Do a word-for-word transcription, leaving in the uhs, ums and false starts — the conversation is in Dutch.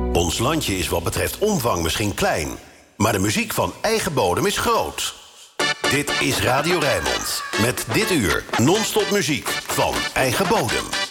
Ons landje is wat betreft omvang misschien klein, maar de muziek van eigen bodem is groot. Dit is Radio Rijnmond. Met dit uur non-stop muziek van eigen bodem.